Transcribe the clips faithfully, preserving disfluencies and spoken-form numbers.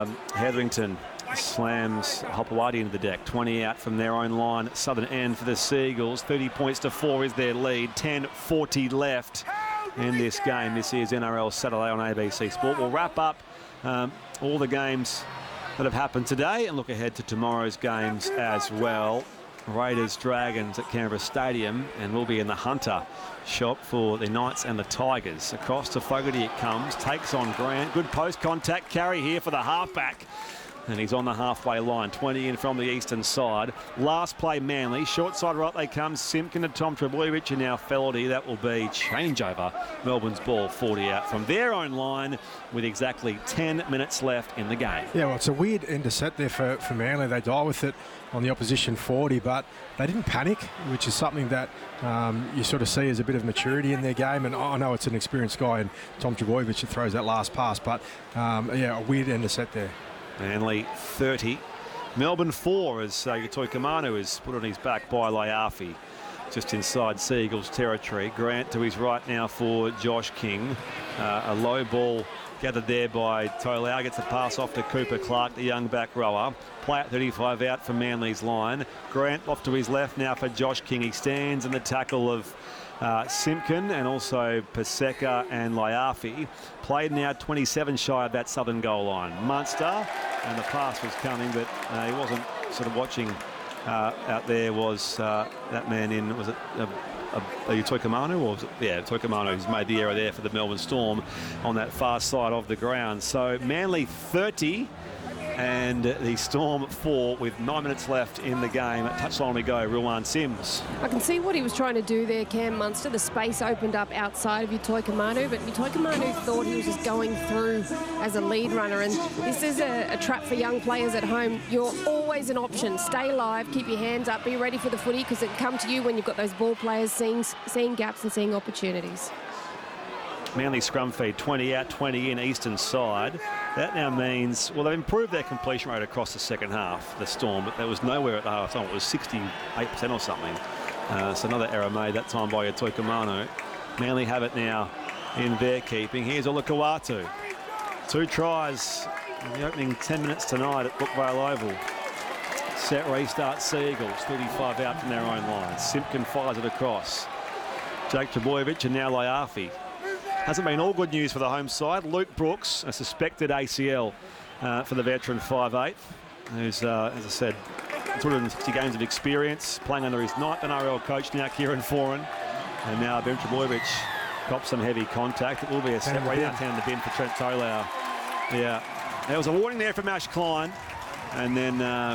Um, Hetherington slams Hopewadi into the deck. twenty out from their own line. Southern end for the Seagulls. thirty points to four is their lead. ten forty left in this game. This is N R L Saturday on A B C Sport. We'll wrap up um, all the games that have happened today and look ahead to tomorrow's games as well. Raiders Dragons at Canberra Stadium, and we'll be in the Hunter shop for the Knights and the Tigers. Across to Fogarty it comes, takes on Grant. Good post contact carry here for the halfback. And he's on the halfway line, twenty in from the eastern side. Last play Manly, short side right they come. Simpkin to Tom Trebojevic and now Feldy. That will be changeover. Melbourne's ball forty out from their own line with exactly ten minutes left in the game. Yeah, well, it's a weird intercept there for, for Manly. They die with it on the opposition forty, but they didn't panic, which is something that um, you sort of see as a bit of maturity in their game. And I know it's an experienced guy in Tom Trebojevic that throws that last pass, but um, yeah, a weird intercept there. Manly thirty. Melbourne four as uh, Yatoi Kamanu is put on his back by Laiafi. Just inside Seagulls territory. Grant to his right now for Josh King. Uh, a low ball gathered there by Tolau. Gets a pass off to Cooper Clark, the young back rower. Play at thirty-five out from Manly's line. Grant off to his left now for Josh King. He stands in the tackle of Uh, Simpkin and also Paseka and Laiafi. Played now twenty-seven shy of that southern goal line. Munster, and the pass was coming, but uh, he wasn't sort of watching uh, out there. Was uh, that man in, was it uh, uh, Yatoi Kamanu? Or was it, yeah, Yatoi Kamanu who's made the error there for the Melbourne Storm on that far side of the ground. So Manly thirty. And the Storm four with nine minutes left in the game. At touchline we go, Ruwan Sims. I can see what he was trying to do there, Cam Munster. The space opened up outside of Yatoi Kamanu, but Yatoi Kamanu thought he was just going through as a lead runner. And this is a, a trap for young players at home. You're always an option. Stay live, keep your hands up, be ready for the footy, because it can come to you when you've got those ball players seeing, seeing gaps and seeing opportunities. Manly scrum feed, twenty out, twenty in, eastern side. That now means, well, they've improved their completion rate across the second half, the Storm, but there was nowhere at the half time. It was sixty-eight percent or something. Uh, so another error made that time by Yatoi Kamanu. Manly have it now in their keeping. Here's Olakau'atu. Two tries in the opening ten minutes tonight at Brookvale Oval. Set restart Seagulls, thirty-five out from their own line. Simpkin fires it across. Jake Trebojevic and now Laiafi. Hasn't been all good news for the home side. Luke Brooks, a suspected A C L uh, for the veteran five eight, who's, uh, as I said, two hundred sixty games of experience, playing under his ninth N R L coach now, Kieran Foran. And now Ben Trebojevic got some heavy contact. It will be a step way down the bin for Trent Tolau. Yeah, there was a warning there from Ash Klein, and then uh,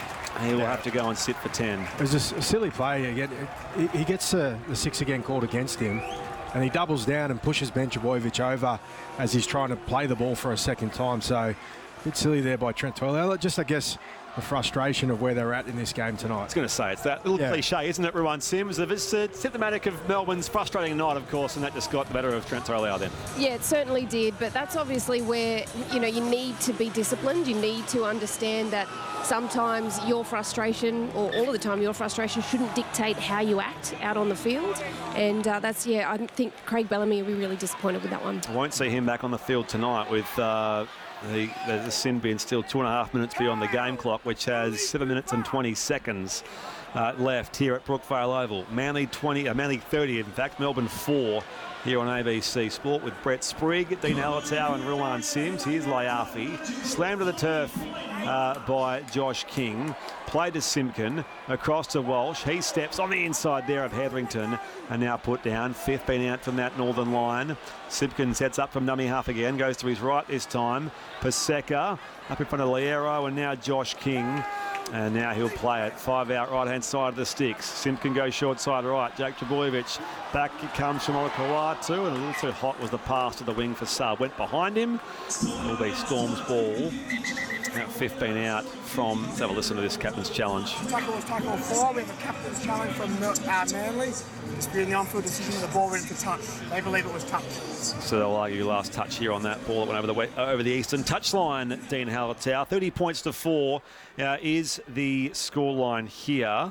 he will have to go and sit for ten. It was a silly play again. He gets uh, the six again called against him, and he doubles down and pushes Ben Trebojevic over as he's trying to play the ball for a second time. So a bit silly there by Trent Tolau. Just, I guess, the frustration of where they're at in this game tonight. I was going to say, it's that little yeah. cliche, isn't it, Ruwan Sims? It's uh, symptomatic of Melbourne's frustrating night, of course, and that just got the better of Trent Tolau then. Yeah, it certainly did, but that's obviously where, you know, you need to be disciplined. You need to understand that sometimes your frustration, or all of the time your frustration, shouldn't dictate how you act out on the field. And uh, that's, yeah, I think Craig Bellamy will be really disappointed with that one. I won't see him back on the field tonight with uh, the, the, the sin bin still two and a half minutes beyond the game clock, which has seven minutes and twenty seconds uh, left here at Brookvale Oval. Manly twenty, uh, Manly thirty, in fact, Melbourne four here on A B C Sport with Brett Sprigg, Dean Alatau and Ruwan Sims. Here's Laiafi, slammed to the turf uh, by Josh King. Played to Simpkin, across to Walsh. He steps on the inside there of Hetherington and now put down. fifteen out from that northern line. Simpkin sets up from dummy half again, goes to his right this time. Paseka up in front of Liero and now Josh King. And now he'll play it. Five out, right-hand side of the sticks. Simpkin goes short side right. Jake Trebojevic. Back it comes from Olakau'atu, and a little too hot was the pass to the wing for Saab. Went behind him. It'll be Storm's ball. Now fifteen out from, let's have a listen to this captain's challenge. Tackle was tackle four. We have a captain's challenge from uh, Manly. It's been the on-field decision of the ball ready for touch. They believe it was touch. So they'll argue last touch here on that ball that went over the way, over the eastern touchline. Dean Alatau, thirty points to four uh, is the scoreline here.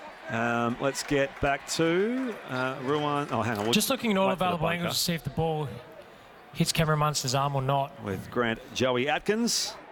Um, let's get back to uh, Ruwan. Oh, hang on. We'll just looking at all available angles to see if the ball hits Cameron Munster's arm or not. With Grant Joey Atkins.